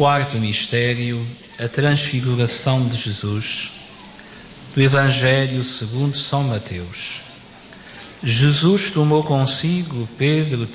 Quarto mistério, a transfiguração de Jesus. Do Evangelho segundo São Mateus. Jesus tomou consigo Pedro,